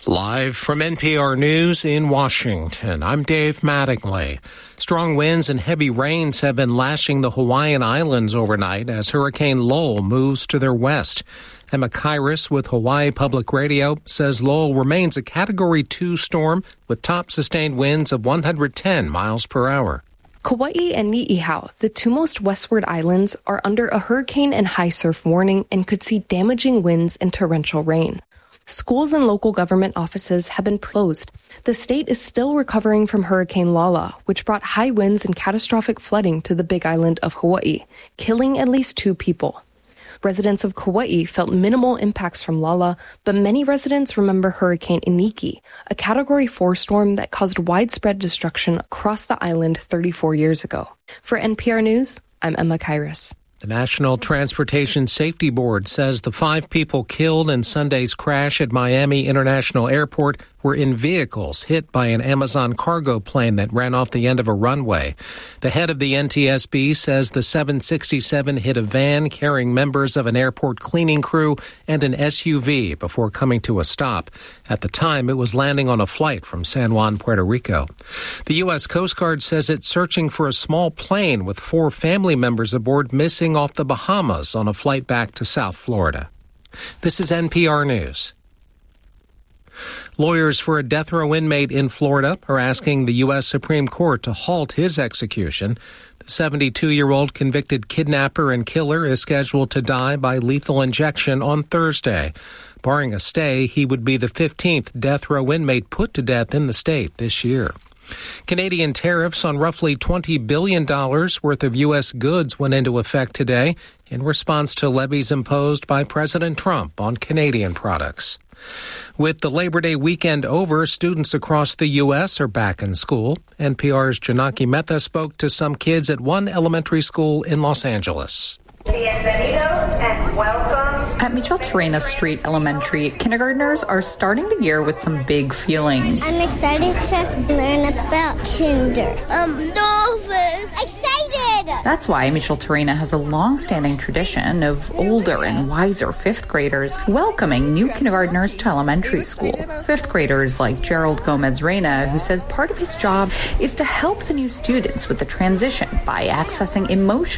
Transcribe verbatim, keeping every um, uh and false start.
Live from N P R News in Washington, I'm Dave Mattingly. Strong winds and heavy rains have been lashing the Hawaiian Islands overnight as Hurricane Lowell moves to their west. Emma Kairis with Hawaii Public Radio says Lowell remains a Category two storm with top sustained winds of one hundred ten miles per hour. Kauai and Ni'ihau, the two most westward islands, are under a hurricane and high surf warning and could see damaging winds and torrential rain. Schools and local government offices have been closed. The state is still recovering from Hurricane Lala, which brought high winds and catastrophic flooding to the Big Island of Hawaii, killing at least two people. Residents of Kauai felt minimal impacts from Lala, but many residents remember Hurricane Iniki, a Category four storm that caused widespread destruction across the island thirty-four years ago. For N P R News, I'm Emma Kairis. The National Transportation Safety Board says the five people killed in Sunday's crash at Miami International Airport were in vehicles hit by an Amazon cargo plane that ran off the end of a runway. The head of the N T S B says the seven sixty-seven hit a van carrying members of an airport cleaning crew and an S U V before coming to a stop. At the time, it was landing on a flight from San Juan, Puerto Rico. The U S Coast Guard says it's searching for a small plane with four family members aboard missing off the Bahamas on a flight back to South Florida. This is N P R News. Lawyers for a death row inmate in Florida are asking the U S Supreme Court to halt his execution. The seventy-two-year-old convicted kidnapper and killer is scheduled to die by lethal injection on Thursday. Barring a stay, he would be the fifteenth death row inmate put to death in the state this year. Canadian tariffs on roughly twenty billion dollars worth of U S goods went into effect today in response to levies imposed by President Trump on Canadian products. With the Labor Day weekend over, students across the U S are back in school. N P R's Janaki Mehta spoke to some kids at one elementary school in Los Angeles. Bienvenidos and welcome. At Micheltorena Street Elementary, kindergartners are starting the year with some big feelings. I'm excited to learn about kinder. Um, dolphins. Excited! That's why Micheltorena has a long-standing tradition of older and wiser fifth graders welcoming new kindergartners to elementary school. Fifth graders like Gerald Gomez-Reyna, who says part of his job is to help the new students with the transition by accessing emotional